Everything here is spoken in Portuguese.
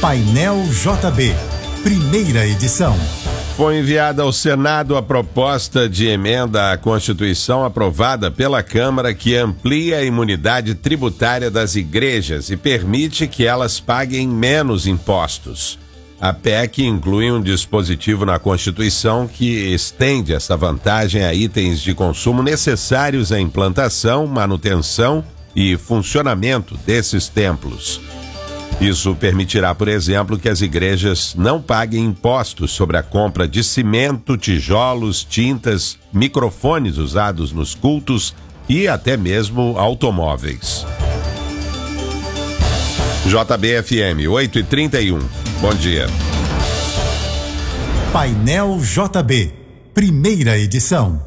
Painel JB, primeira edição. Foi enviada ao Senado a proposta de emenda à Constituição aprovada pela Câmara que amplia a imunidade tributária das igrejas e permite que elas paguem menos impostos. A PEC inclui um dispositivo na Constituição que estende essa vantagem a itens de consumo necessários à implantação, manutenção e funcionamento desses templos. Isso permitirá, por exemplo, que as igrejas não paguem impostos sobre a compra de cimento, tijolos, tintas, microfones usados nos cultos e até mesmo automóveis. JBFM 8h31. Bom dia. Painel JB, primeira edição.